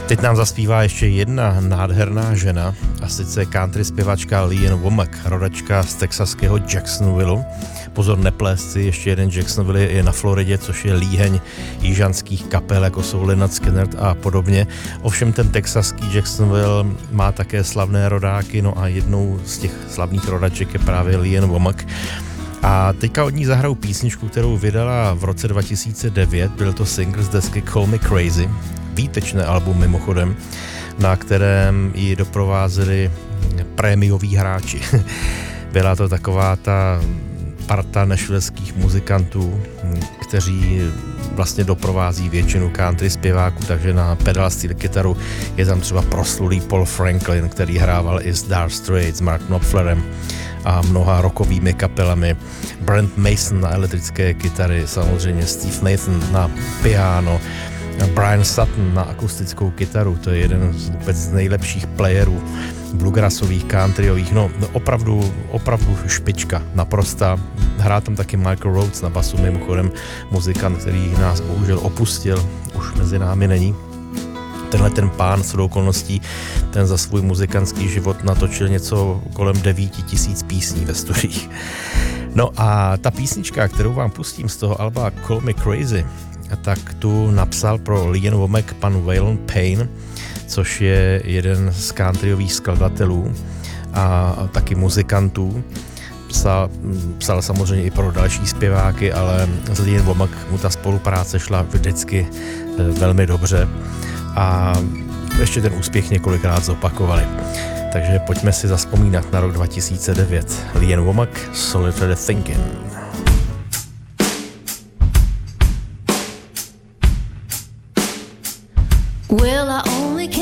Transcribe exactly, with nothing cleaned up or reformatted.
Teď nám zaspívá ještě jedna nádherná žena, a sice country zpěvačka Lee Ann Womack, rodačka z texaského Jacksonville. Pozor, neplést si, ještě jeden Jacksonville je na Floridě, což je líheň jižanských kapel, jako jsou Lynyrd Skynyrd a podobně. Ovšem ten texaský Jacksonville má také slavné rodáky, no a jednou z těch slavných rodaček je právě Lee Ann Womack. A teďka od ní zahraju písničku, kterou vydala v roce dva tisíce devět, byl to single z desky Call Me Crazy, výtečné album mimochodem, na kterém ji doprovázeli prémioví hráči. Byla to taková ta parta nashvilleských muzikantů, kteří vlastně doprovází většinu country zpěváků, takže na pedal steel kytaru je tam třeba proslulý Paul Franklin, který hrával i s Dire Straits, s Mark Knopflerem a mnoha rockovými kapelami. Brent Mason na elektrické kytary, samozřejmě Steve Nathan na piano, Brian Sutton na akustickou kytaru, to je jeden z vůbec z nejlepších playerů bluegrassových, countryových, no opravdu, opravdu špička, naprosta. Hrá tam taky Michael Rhodes na basu, mimochodem muzikant, který nás bohužel opustil, už mezi námi není. Tenhle ten pán shodou okolností, ten za svůj muzikantský život natočil něco kolem devět tisíc písní ve studiích. No a ta písnička, kterou vám pustím z toho alba Call Me Crazy, tak tu napsal pro Lee Ann Womack pan Waylon Payne, což je jeden z countryových skladatelů a taky muzikantů. Psal, psal samozřejmě i pro další zpěváky, ale s Lee Ann Womack mu ta spolupráce šla vždycky velmi dobře a ještě ten úspěch několikrát zopakovali. Takže pojďme si zazpomínat na rok dva tisíce devět. Lee Ann Womack, Solitary Thinking. Well, I only